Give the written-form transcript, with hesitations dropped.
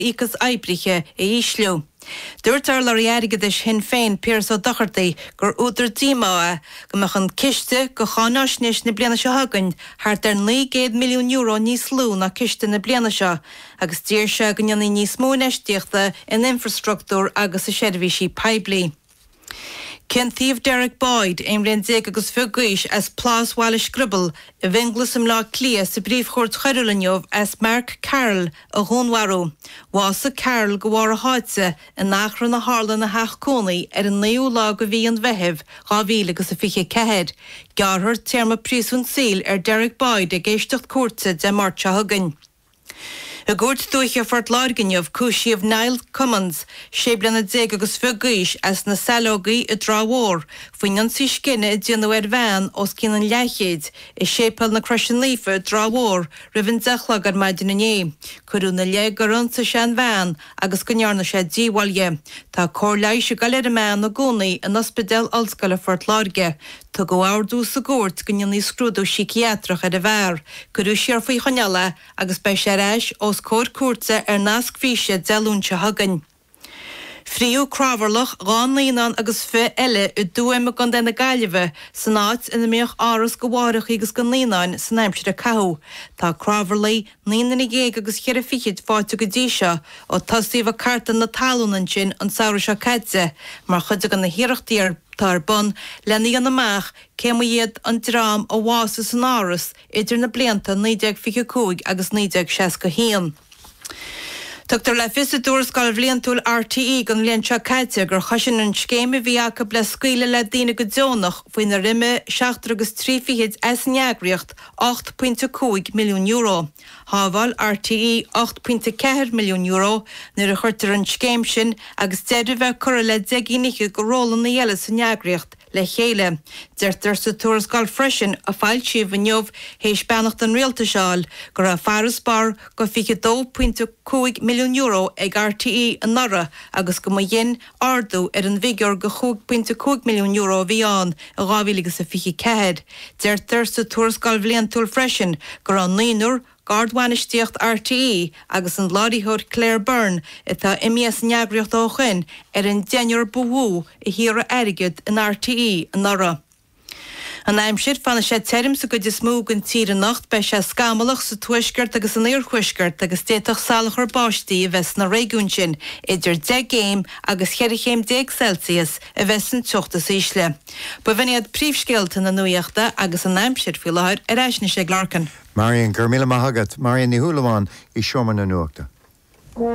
Icas aibriche Isliú. Dúirtar le airigad is Sinn Féin Piers O'Doherty gur údar dímáa go mechan ciste go chánáisnis na bliana seo hagann thart ar 900 milliún euro níos lú na ciste na bliana seo agus tíir se go nionnaí níos mó neisteachta in infrastruchtúr agus a seirbhísí peibli. Kenthíomh Derek Boyd ein rindéag agus fuguis as plás Wallis Scribble a bhinglas am lá clia sa bríomhchóirt Chairelinneomh as Mark Carroll a Ghonwarú. Wasa Carroll go bhfar a háite in nachran na hála na Hachcónaí ar an 9 lá go bhí an bheitheh 2024. Gearthar téarma príosún síl ar Derek Boyd a géisteacht cuarta de Máirte hagann. A gúirt dúiche fort láirginneamh cúisiomh Niall Cummins sé blana déag agus fuguis as na salógaí a drámhór faoin an sí scinne i dtíanú ar bhean os cían an leichéad i sépal na Cruisian Lífa drámhór ribhann dechlog ar maidin inné. Curú na le garanta sé an bhean agus go nearna sé díhhailge. Tá cóirleis se galir a meán na gúnaí an ospidéal Olscoile fort láirge. Tá go áardú sa gúirt go nionnaí scrúdú psichiatrach ar a bhar. Curú siar faoi choneala agus bei sé reis os cóir cuarta ar nasc físe dealúnse hagann. Fríú crábharlach gánlíonán agus fé eile i dúim gan denna gaiileh san áit ina míoch áras go bhharach agus go líonáin san aimsir a cathú. Tá crábharlaí 9 agus cheir fichiid fáte go ddíise ó tasíomh carta na talúnan sin an saoir seo caite, mar chuide gan na hiireachtaí tar bun lenaí an amach céim iad an drám ó bhása san áras idir na blianta 1955 agus 1961. Tugtar le fisadúr scoil bhliaon túil RTE gan bhliaon seo caite gur chosin an scéime bhí aca le scuile le daoine go dteonnach faoin na rime 7 agus 3 as neagraíocht 8.5 milliún euro. Hábháil RTE 8.4 milliún euro nuair a chuirtar an scéim sin agus deidir bheith cura le deagíniche go rólan na dhéile sa neagraíocht le chéile. Deirtar sa túras gáil freisin a fáil siomh neomh hééis beannacht an rialta seáil gur a fearras bar go fiche 2.5 milliún euro ag RTE an nara agus go mo dhéin ardú ar an bhígear go 2.5 milliún euro bhí an a 2024. Deirtar sa túras gáil bhliaon túil freisin gur an líonúr Gardhhainisteocht RTE agus an láidíthóir Claire Byrne itá imias neagraíocht ó chuin ar an déanúir buhú i híra airigid in RTE an nara. An aimsir fanna sé terim sa go is smúg an tír an nacht bei sé scamalach sa tuisgart agus an éirchuisgart agus déach salachar báistí a bheits na réún sin idir 10 agus 10 Celsius a bheits an tuachtas ísle. Ba bhainiad príomhscéalta na nuíochta agus an aimsir fi láir ar eisna sé glarcan. Marian Gurmila Mahagat, Marian Nihulawan, is Shorman and Nuakta.